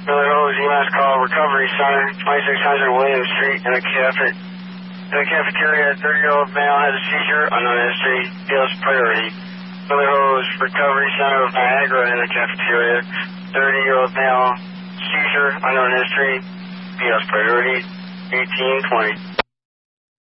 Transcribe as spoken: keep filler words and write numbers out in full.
Miller Hose, E M S call, Recovery Center, twenty-six hundred William Street, in a cafe. In a cafeteria, a thirty-year-old male had a seizure, unknown history, P S priority. Miller Hose, Recovery Center of Niagara, in a cafeteria, thirty-year-old male, seizure, unknown history, P S priority, eighteen twenty.